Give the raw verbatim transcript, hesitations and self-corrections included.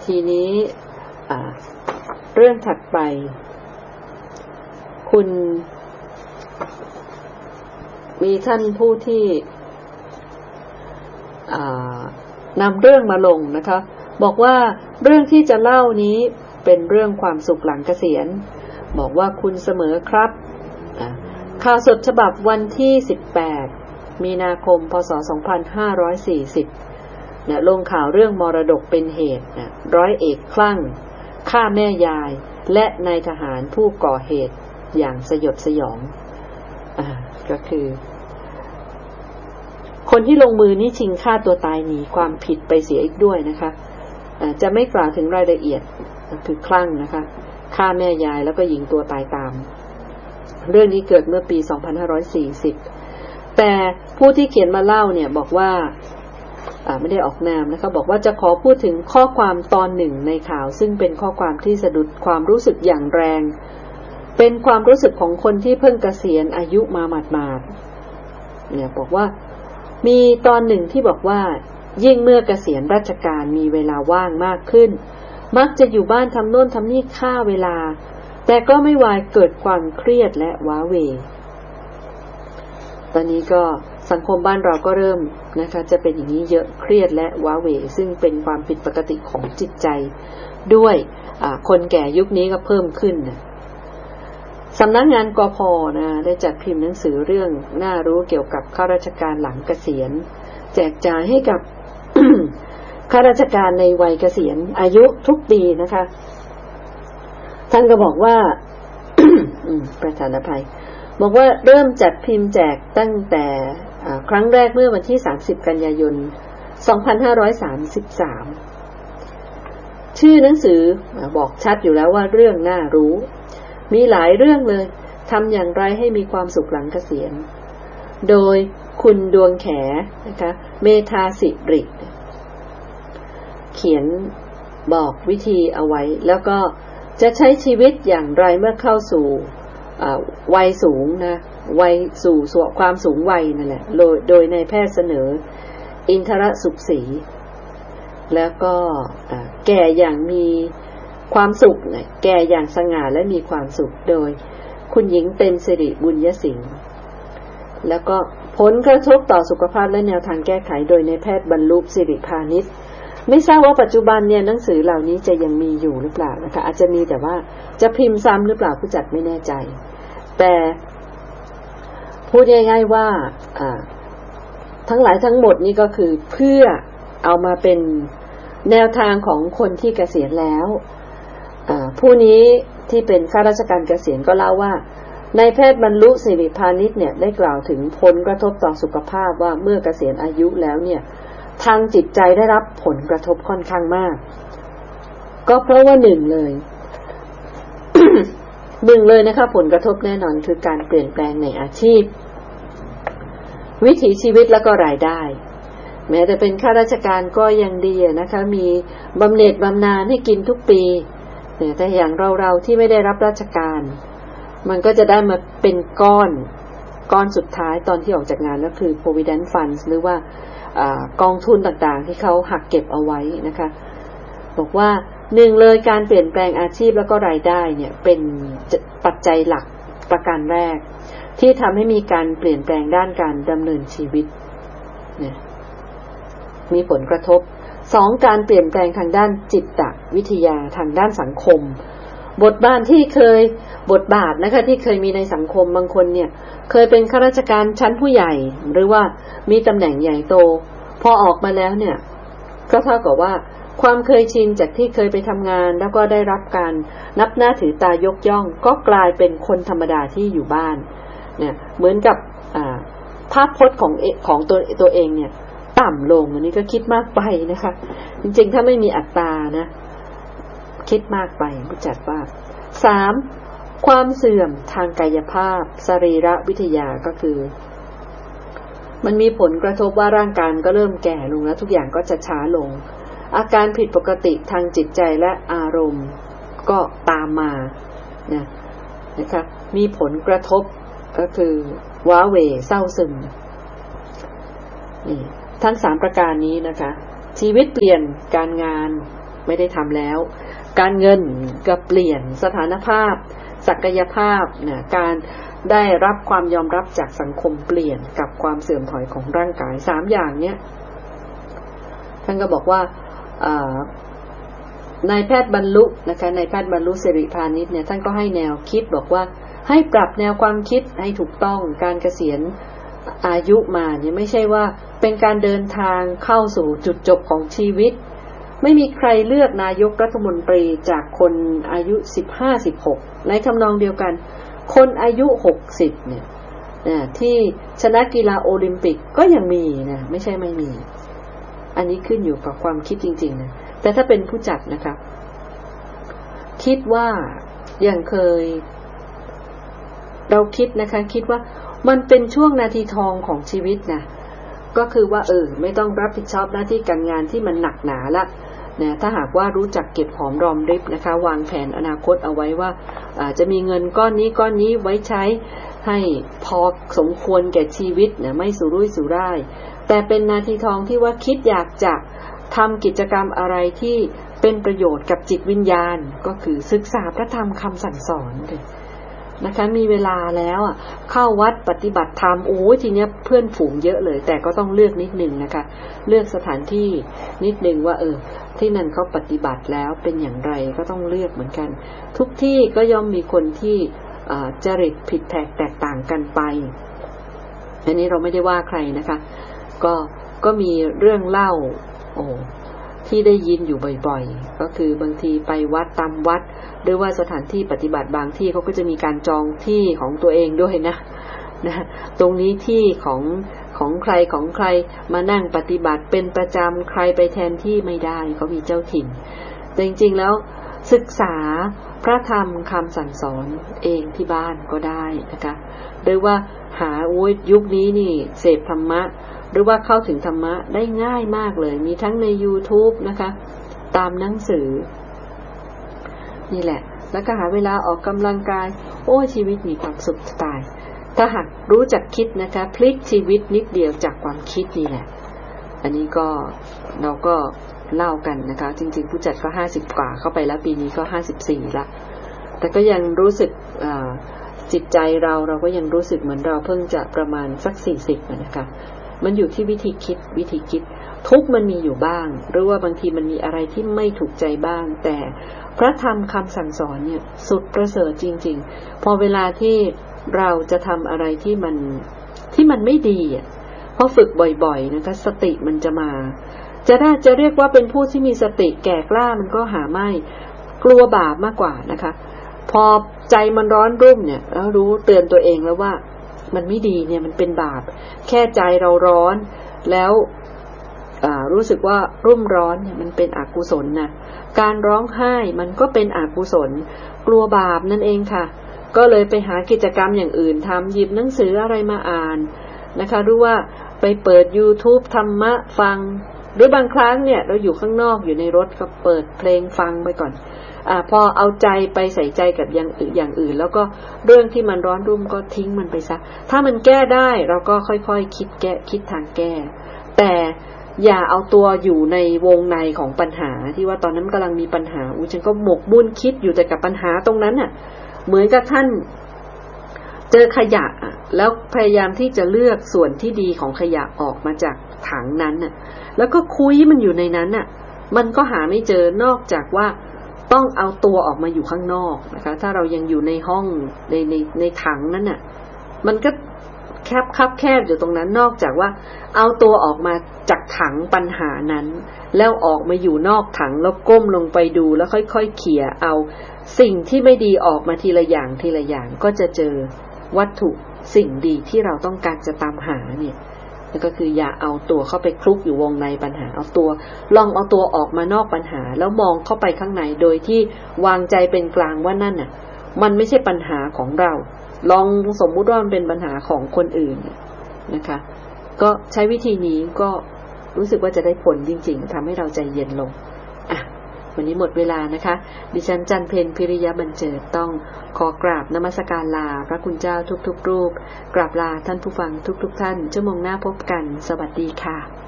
ทีนี้เรื่องถัดไปคุณมีท่านผู้ที่นำเรื่องมาลงนะคะบอกว่าเรื่องที่จะเล่านี้เป็นเรื่องความสุขหลังเกษียณบอกว่าคุณเสมอครับข่าวสดฉบับวันที่สิบแปดมีนาคมพศสองพันห้าร้อยสี่สิบเนี่ยลงข่าวเรื่องมรดกเป็นเหตุนะร้อยเอกคลั่งฆ่าแม่ยายและนายทหารผู้ก่อเหตุอย่างสยดสยองอ่าก็คือคนที่ลงมือนี่ชิงฆ่าตัวตายหนีความผิดไปเสียอีกด้วยนะคะะจะไม่กล่าวถึงรายละเอียดคือคลั่งนะคะฆ่าแม่ยายแล้วก็ยิงตัวตายตามเรื่องนี้เกิดเมื่อปีสองพันห้าร้อยสี่สิบแต่ผู้ที่เขียนมาเล่าเนี่ยบอกว่าไม่ได้ออกนามนะคะบอกว่าจะขอพูดถึงข้อความตอนหนึ่งในข่าวซึ่งเป็นข้อความที่สะดุดความรู้สึกอย่างแรงเป็นความรู้สึกของคนที่เพิ่งเกษียณอายุมาหมาดๆเนี่ยบอกว่ามีตอนหนึ่งที่บอกว่ายิ่งเมื่อเกษียณราชการมีเวลาว่างมากขึ้นมักจะอยู่บ้านทำโน่นทำนี่ฆ่าเวลาแต่ก็ไม่วายเกิดความเครียดและว้าเหวตอนนี้ก็สังคมบ้านเราก็เริ่มนะคะจะเป็นอย่างนี้เยอะเครียดและว้าเหวซึ่งเป็นความผิดปกติของจิตใจด้วยคนแก่ยุคนี้ก็เพิ่มขึ้นนะสำนักงานกพ.นะได้จัดพิมพ์หนังสือเรื่องน่ารู้เกี่ยวกับข้าราชการหลังเกษียณแจกจ่ายให้กับ ข้าราชการในวัยเกษียณอายุทุกปีนะคะท่านก็บอกว่า ประธานอภัยบอกว่าเริ่มจัดพิมพ์แจกตั้งแต่ครั้งแรกเมื่อวันที่สามสิบกันยายนสองพันห้าร้อยสามสิบสามชื่อหนังสือบอกชัดอยู่แล้วว่าเรื่องน่ารู้มีหลายเรื่องเลยทำอย่างไรให้มีความสุขหลังเกษียณโดยคุณดวงแขนะคะเมธาสิริเขียนบอกวิธีเอาไว้แล้วก็จะใช้ชีวิตอย่างไรเมื่อเข้าสู่วัยสูงนะวัยสู่สู่ความสูงวัยนั่นแหละโดยโดยในแพทย์เสนออินทรสุขศรีแล้วก็แก่อย่างมีความสุขเนี่ยแก่อย่างสง่าและมีความสุขโดยคุณหญิงเต็มสิริบุญยสิงห์แล้วก็ผลกระทบต่อสุขภาพและแนวทางแก้ไขโดยในแพทย์บรรลุสิริพานิชไม่ทราบว่าปัจจุบันเนี่ยหนังสือเหล่านี้จะยังมีอยู่หรือเปล่านะคะอาจจะมีแต่ว่าจะพิมพ์ซ้ำหรือเปล่าผู้จัดไม่แน่ใจแต่พูดง่ายๆว่าทั้งหลายทั้งหมดนี่ก็คือเพื่อเอามาเป็นแนวทางของคนที่เกษียณแล้วผู้นี้ที่เป็นข้าราชการเกษียณก็เล่าว่านายแพทย์บรรลุสิริพานิชเนี่ยได้กล่าวถึงผลกระทบต่อสุขภาพว่าเมื่อเกษียณอายุแล้วเนี่ยทางจิตใจได้รับผลกระทบค่อนข้างมากก็เพราะว่าหนึ่งเลย หนึ่งเลยนะคะผลกระทบแน่นอนคือการเปลี่ยนแปลงในอาชีพวิถีชีวิตแล้วก็รายได้แม้แต่เป็นข้าราชการก็ยังดีนะคะมีบำเหน็จบำนาญให้กินทุกปีแต่อย่างเราๆที่ไม่ได้รับราชการมันก็จะได้มาเป็นก้อนก้อนสุดท้ายตอนที่ออกจากงานก็คือ provident funds หรือว่ากองทุนต่างๆที่เขาหักเก็บเอาไว้นะคะบอกว่าหนึ่งเลยการเปลี่ยนแปลงอาชีพแล้วก็รายได้เนี่ยเป็นปัจจัยหลักประการแรกที่ทำให้มีการเปลี่ยนแปลงด้านการดำเนินชีวิตเนี่ยมีผลกระทบสองการเปลี่ยนแปลงทางด้านจิตวิทยาทางด้านสังคมบทบาทที่เคยบทบาทนะคะที่เคยมีในสังคมบางคนเนี่ยเคยเป็นข้าราชการชั้นผู้ใหญ่หรือว่ามีตำแหน่งใหญ่โตพอออกมาแล้วเนี่ยก็เท่ากับว่าความเคยชินจากที่เคยไปทำงานแล้วก็ได้รับการนับหน้าถือตายกย่องก็กลายเป็นคนธรรมดาที่อยู่บ้านเนี่ยเหมือนกับภาพพจน์ของของตัวตัวเองเนี่ยต่ำลงอันนี้ก็คิดมากไปนะคะจริงๆถ้าไม่มีอัตรานะคิดมากไปผู้จัดว่าสามความเสื่อมทางกายภาพสรีรวิทยาก็คือมันมีผลกระทบว่าร่างกายก็เริ่มแก่ลงแล้วทุกอย่างก็จะช้าลงอาการผิดปกติทางจิตใจและอารมณ์ก็ตามมานะนะคะมีผลกระทบก็คือว้าเหวเศร้าซึมนี่ทั้งสามประการนี้นะคะชีวิตเปลี่ยนการงานไม่ได้ทำแล้วการเงินก็เปลี่ยนสถานภาพศักยภาพนะการได้รับความยอมรับจากสังคมเปลี่ยนกับความเสื่อมถอยของร่างกายสามอย่างเนี้ยท่านก็บอกว่านายแพทย์บรรลุนะคะนายแพทย์บรรลุสิริพานิชเนี่ยท่านก็ให้แนวคิดบอกว่าให้ปรับแนวความคิดให้ถูกต้องการเกษียณอายุมาเนี่ยไม่ใช่ว่าเป็นการเดินทางเข้าสู่จุดจบของชีวิตไม่มีใครเลือกนายกรัฐมนตรีจากคนอายุสิบห้า สิบหกในทำนองเดียวกันคนอายุหกสิบเนี่ยที่ชนะกีฬาโอลิมปิกก็ยังมีนะไม่ใช่ไม่มีอันนี้ขึ้นอยู่กับความคิดจริงๆนะแต่ถ้าเป็นผู้จัดนะคะคิดว่าอย่างเคยเราคิดนะคะคิดว่ามันเป็นช่วงนาทีทองของชีวิตนะก็คือว่าเออไม่ต้องรับผิดชอบหน้าที่การงานที่มันหนักหนาละนะถ้าหากว่ารู้จักเก็บหอมรอมริบนะคะวางแผนอนาคตเอาไว้ว่าอาจจะมีเงินก้อนนี้ก้อนนี้ไว้ใช้ให้พอสมควรแก่ชีวิตนะไม่สุรุ่ยสุร่ายแต่เป็นนาทีทองที่ว่าคิดอยากจะทำกิจกรรมอะไรที่เป็นประโยชน์กับจิตวิญญาณก็คือศึกษาพระธรรมคำสั่งสอนนะคะมีเวลาแล้วอ่ะเข้าวัดปฏิบัติธรรมโอ้ทีเนี้ยเพื่อนฝูงเยอะเลยแต่ก็ต้องเลือกนิดนึงนะคะเลือกสถานที่นิดนึงว่าเออที่นั่นเขาปฏิบัติแล้วเป็นอย่างไรก็ต้องเลือกเหมือนกันทุกที่ก็ย่อมมีคนที่จริตผิดแผกแตกต่างกันไปอันนี้เราไม่ได้ว่าใครนะคะก็ก็มีเรื่องเล่าโอ้ที่ได้ยินอยู่บ่อยๆก็คือบางทีไปวัดตามวัดหรือว่าสถานที่ปฏิบัติบางที่เขาก็จะมีการจองที่ของตัวเองด้วยนะนะตรงนี้ที่ของของใครของใครมานั่งปฏิบัติเป็นประจำใครไปแทนที่ไม่ได้เขามีเจ้าถิ่นแต่จริงๆแล้วศึกษาพระธรรมคำสั่งสอนเองที่บ้านก็ได้นะคะหรือว่าหาโอ้ยยุคนี้นี่เสพธรรมะหรือว่าเข้าถึงธรรมะได้ง่ายมากเลยมีทั้งใน YouTube นะคะตามหนังสือนี่แหละแล้วก็หาเวลาออกกำลังกายโอ้ชีวิตมีความสุขตายถ้าหากรู้จักคิดนะคะพลิกชีวิตนิดเดียวจากความคิดนี่แหละอันนี้ก็เราก็เล่ากันนะคะจริงๆผู้จัดก็ห้าสิบกว่าเข้าไปแล้วปีนี้ก็ห้าสิบสี่ละแต่ก็ยังรู้สึกจิตใจเราเราก็ยังรู้สึกเหมือนเราเพิ่งจะประมาณสักสี่สิบนะคะมันอยู่ที่วิธีคิดวิธีคิดทุกมันมีอยู่บ้างหรือว่าบางทีมันมีอะไรที่ไม่ถูกใจบ้างแต่พระธรรมคำสั่งสอนเนี่ยสุดประเสริฐจริงๆพอเวลาที่เราจะทำอะไรที่มันที่มันไม่ดีอ่ะพอฝึกบ่อยๆนะคะสติมันจะมาจะได้จะเรียกว่าเป็นผู้ที่มีสติแก่กล้ามันก็หาไม่กลัวบาปมากกว่านะคะพอใจมันร้อนรุ่มเนี่ยแล้วรู้เตือนตัวเองแล้วว่ามันไม่ดีเนี่ยมันเป็นบาปแค่ใจเราร้อนแล้วรู้สึกว่ารุ่มร้อนเนี่ยมันเป็นอกุศลนะการร้องไห้มันก็เป็นอกุศลกลัวบาปนั่นเองค่ะก็เลยไปหากิจกรรมอย่างอื่นทำหยิบหนังสืออะไรมาอ่านนะคะหรือว่าไปเปิด YouTube ธรรมะฟังหรือบางครั้งเนี่ยเราอยู่ข้างนอกอยู่ในรถก็เปิดเพลงฟังไปก่อนอ่าพอเอาใจไปใส่ใจกับอย่างอื่นอย่างอื่นแล้วก็เรื่องที่มันร้อนรุ่มก็ทิ้งมันไปซะถ้ามันแก้ได้เราก็ค่อยๆ ค, คิดแก้คิดทางแก้แต่อย่าเอาตัวอยู่ในวงในของปัญหาที่ว่าตอนนั้นกำลังมีปัญหาอู้ฉันก็หมกมุ่นคิดอยู่แต่กับปัญหาตรงนั้นน่ะเหมือนกับท่านเจอขยะแล้วพยายามที่จะเลือกส่วนที่ดีของขยะออกมาจากถังนั้นน่ะแล้วก็คุยมันอยู่ในนั้นน่ะมันก็หาไม่เจอนอกจากว่าต้องเอาตัวออกมาอยู่ข้างนอกนะคะถ้าเรายังอยู่ในห้องในในในถังนั้นน่ะมันก็แคบคับแคบอยู่ตรงนั้นนอกจากว่าเอาตัวออกมาจากถังปัญหานั้นแล้วออกมาอยู่นอกถังแล้วก้มลงไปดูแล้วค่อยๆเขี่ยเอาสิ่งที่ไม่ดีออกมาทีละอย่างทีละอย่างก็จะเจอวัตถุสิ่งดีที่เราต้องการจะตามหาเนี่ยนั่นก็คืออย่าเอาตัวเข้าไปคลุกอยู่วงในปัญหาเอาตัวลองเอาตัวออกมานอกปัญหาแล้วมองเข้าไปข้างในโดยที่วางใจเป็นกลางว่านั่นน่ะมันไม่ใช่ปัญหาของเราลองสมมุติว่ามันเป็นปัญหาของคนอื่นนะคะก็ใช้วิธีนี้ก็รู้สึกว่าจะได้ผลจริงๆทำให้เราใจเย็นลงอ่ะวันนี้หมดเวลานะคะดิฉันจันเพ็ญพิริยะบรรเจิดต้องขอกราบนมัสการลาพระคุณเจ้าทุกๆรูปกราบลาท่านผู้ฟังทุกๆท่านชั่วโมงหน้าพบกันสวัสดีค่ะ